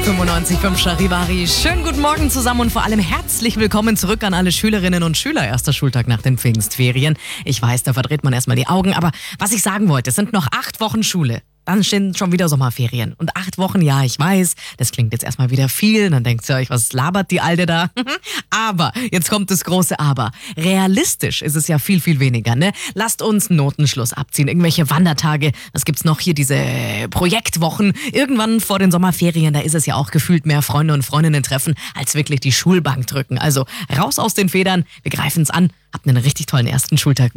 95.5 Charivari. Schönen guten Morgen zusammen und vor allem herzlich willkommen zurück an alle Schülerinnen und Schüler. Erster Schultag nach den Pfingstferien. Ich weiß, da verdreht man erstmal die Augen, aber was ich sagen wollte, es sind noch 8 Wochen Schule. Dann stehen schon wieder Sommerferien. Und 8 Wochen, ja, ich weiß, das klingt jetzt erstmal wieder viel. Dann denkt ihr euch, was labert die Alte da? Aber, jetzt kommt das große Aber. Realistisch ist es ja viel, viel weniger, ne? Lasst uns einen Notenschluss abziehen, irgendwelche Wandertage. Was gibt's noch hier, diese Projektwochen? Irgendwann vor den Sommerferien, da ist es ja auch gefühlt mehr Freunde und Freundinnen treffen, als wirklich die Schulbank drücken. Also raus aus den Federn, wir greifen's an. Habt einen richtig tollen ersten Schultag.